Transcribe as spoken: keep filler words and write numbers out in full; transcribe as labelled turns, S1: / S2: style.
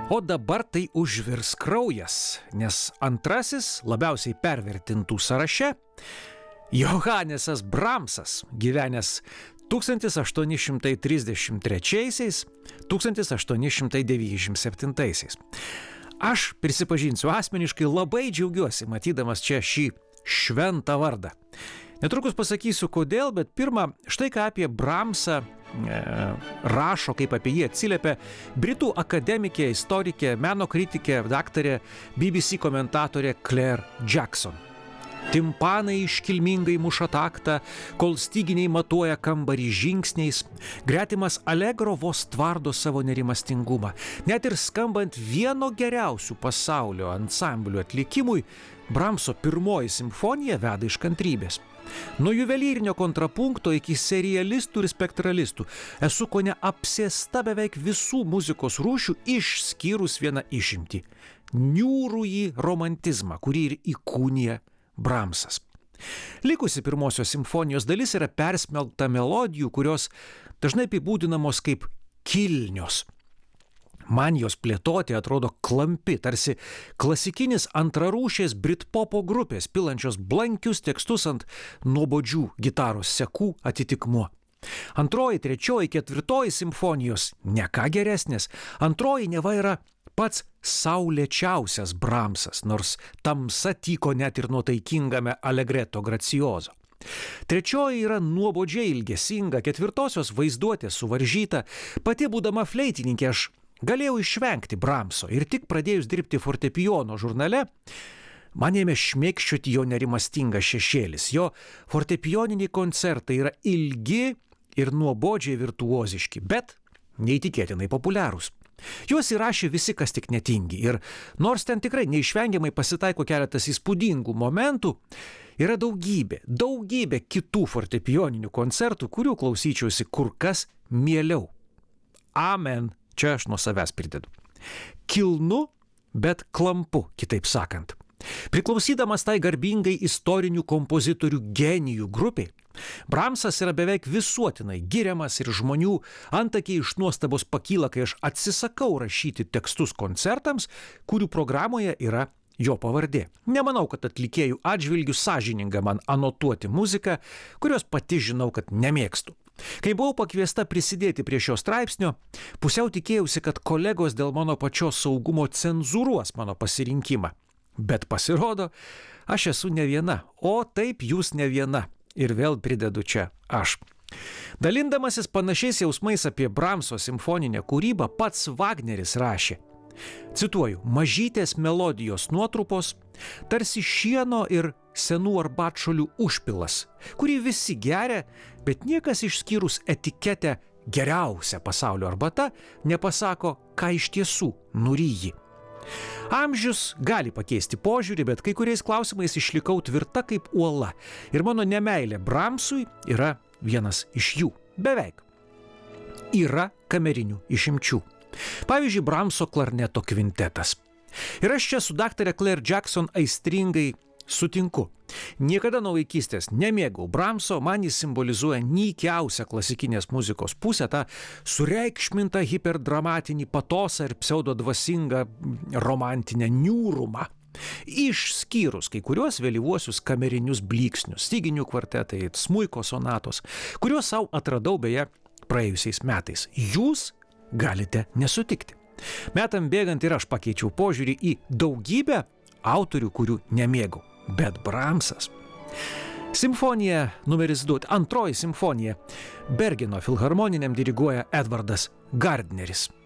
S1: O dabar tai užvirs kraujas, nes antrasis labiausiai pervertintų sąraše Johanesas Bramsas, gyvenęs tūkstantis aštuoni šimtai trisdešimt trečiaisiais - tūkstantis aštuoni šimtai devyniasdešimt septintaisiais. Aš prisipažinsiu, asmeniškai labai džiaugiuosi matydamas čia šį šventą vardą. Netrukus pasakysiu kodėl, bet pirmą, štai ką apie Bramsą e, rašo, kaip apie jį atsiliepia britų akademikė, istorikė, meno kritikė, daktarė, B B C komentatorė Claire Jackson. Timpanai iškilmingai muša taktą, kol styginiai matuoja kambarį žingsniais, gretimas Allegro vos tvardo savo nerimastingumą. Net ir skambant vieno geriausių pasaulio ansamblių atlikimui, Bramso pirmoji simfonija veda iš kantrybės. Nuo juvelyrinio kontrapunkto iki serialistų ir spektralistų esu kone apsėsta beveik visų muzikos rūšių išskyrus vieną išimtį – niūrųjį romantizmą, kurį ir įkūnija Bramsas. Likusi pirmosios simfonijos dalis yra persmelkta melodijų, kurios dažnai apibūdinamos kaip kilnios. Man jos plėtoti atrodo klampi, tarsi klasikinis antrarūšės britpopo grupės, pilančios blankius tekstus ant nuobodžių gitaros sekų atitikmuo. Antroji, trečioji, ketvirtoji simfonijos ne ką geresnės. Antroji neva yra pats saulėčiausias Bramsas, nors tamsa tyko net ir nuotaikingame Allegretto gracioso. Trečioji yra nuobodžiai ilgesinga, ketvirtosios vaizduotė suvaržyta. Pati būdama fleitininkė aš galėjau išvengti Bramso ir tik pradėjus dirbti fortepijono žurnale, man ėmė šmėkščioti jo nerimastingas šešėlis. Jo fortepijoniniai koncertai yra ilgi ir nuobodžiai virtuoziški, bet neįtikėtinai populiarūs. Juos įrašė visi, kas tik netingi, ir nors ten tikrai neišvengiamai pasitaiko keletas įspūdingų momentų, yra daugybė, daugybė kitų fortepijoninių koncertų, kurių klausyčiausi kur kas mieliau. Amen. Čia aš nuo savęs pridedu. Kilnu, bet klampu, kitaip sakant. Priklausydamas tai garbingai istorinių kompozitorių genijų grupiai, Bramsas yra beveik visuotinai giriamas ir žmonių antakiai iš nuostabos pakyla, kai aš atsisakau rašyti tekstus koncertams, kurių programoje yra jo pavardė. Nemanau, kad atlikėjų atžvilgių sąžininga man anotuoti muziką, kurios pati žinau, kad nemėgstu. Kai buvau pakviesta prisidėti prie šio straipsnio, pusiau tikėjausi, kad kolegos dėl mano pačios saugumo cenzūruos mano pasirinkimą. Bet pasirodo, aš esu ne viena, o taip jūs ne viena. Ir vėl pridedu čia aš. Dalindamasis panašiais jausmais apie Bramso simfoninę kūrybą, pats Vagneris rašė. Cituoju, mažytės melodijos nuotrupos, tarsi šieno ir senų arbatšolių užpilas, kurį visi geria, bet niekas išskyrus etiketę geriausia pasaulio arbata nepasako, ką iš tiesų nuryji. Amžius gali pakeisti požiūrį, bet kai kuriais klausimais išlikau tvirta kaip uola ir mano nemeilė Bramsui yra vienas iš jų. Beveik. Yra kamerinių išimčių. Pavyzdžiui, Bramso klarneto kvintetas. Ir aš čia su daktare Claire Jackson aistringai sutinku. Niekada nuo vaikystės nemėgau Bramso, man jis simbolizuoja nykiausią klasikinės muzikos pusę, tą sureikšmintą hiperdramatinį patosą ir pseudodvasingą romantinę niūrumą. Išskyrus kai kuriuos vėlyvuosius kamerinius blyksnius, styginių kvartetai, smuiko sonatos, kuriuos savo atradau beje praėjusiais metais. Jūs galite nesutikti. Metam bėgant ir aš pakeičiau požiūrį į daugybę autorių, kurių nemėgau. Bet Bramsas. Simfonija numeris du, antroji simfonija. Bergeno filharmoniniam diriguoja Edvardas Gardneris.